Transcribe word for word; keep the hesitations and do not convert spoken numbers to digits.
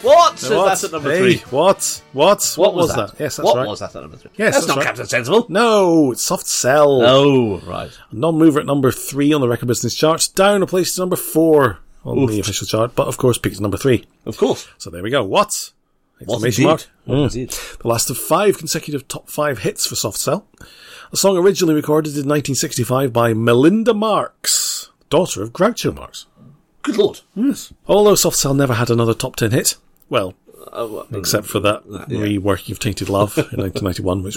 What? So What? that's at number Hey, three. what? What? What was that? Yes, that's what right. was that at number three? Yes, that's, that's not right. Captain Sensible. No, it's Soft Cell. Oh, right. Non-mover at number three on the Record Business charts, down a place to number four on Oof. the official chart, but of course peaked at number three. Of course. So there we go. What? What Exclamation indeed. mark. What Mm. indeed. The last of five consecutive top five hits for Soft Cell. A song originally recorded in nineteen sixty-five by Melinda Marx, daughter of Groucho Marx. Good Lord. Yes. Although Soft Cell never had another top ten hit. Well, Uh, well, except for that yeah. reworking of Tainted Love in nineteen ninety-one, which